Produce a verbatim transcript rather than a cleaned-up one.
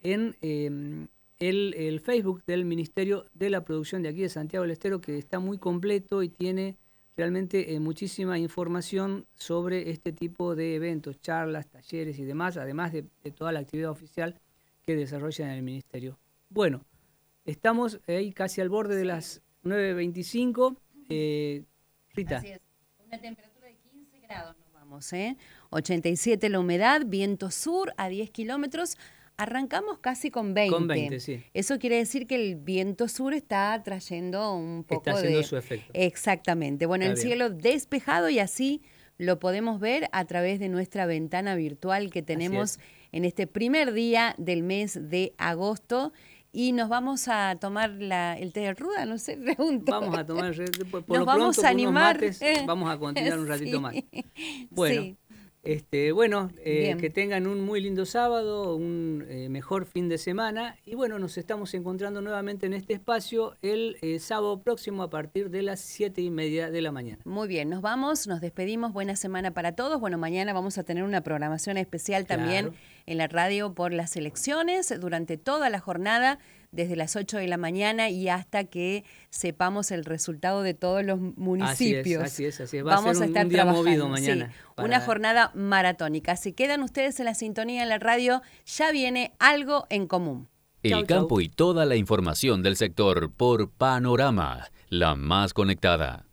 en eh, el, el Facebook del Ministerio de la Producción de aquí de Santiago del Estero, que está muy completo y tiene realmente eh, muchísima información sobre este tipo de eventos, charlas, talleres y demás, además de, de toda la actividad oficial que desarrollan en el Ministerio. Bueno, estamos ahí casi al borde de las nueve veinticinco. Eh, Rita. Así es, una temperatura de quince grados nos vamos, ¿eh? ochenta y siete la humedad, viento sur a diez kilómetros. Arrancamos casi con veinte. Con veinte, sí. Eso quiere decir que el viento sur está trayendo un poco de... Está haciendo su efecto. Exactamente. Bueno, Está el bien. cielo despejado y así lo podemos ver a través de nuestra ventana virtual que tenemos en este primer día del mes de agosto. Y nos vamos a tomar la, el té de ruda, no sé, pregunto. Vamos a tomar, por nos lo vamos pronto, a animar. Mates, vamos a continuar un ratito sí. más. Bueno, sí. este, bueno eh, que tengan un muy lindo sábado, un eh, mejor fin de semana. Y bueno, nos estamos encontrando nuevamente en este espacio el eh, sábado próximo a partir de las siete y media de la mañana. Muy bien, nos vamos, nos despedimos. Buena semana para todos. Bueno, mañana vamos a tener una programación especial también Claro. en la radio por las elecciones durante toda la jornada, desde las ocho de la mañana y hasta que sepamos el resultado de todos los municipios. Así es, así es. Así es. Va Vamos a ser un, a estar un día trabajando, movido mañana. Sí, para... una jornada maratónica. Si quedan ustedes en la sintonía en la radio, ya viene Algo en Común. El Chau, campo chau. y toda la información del sector por Panorama, la más conectada.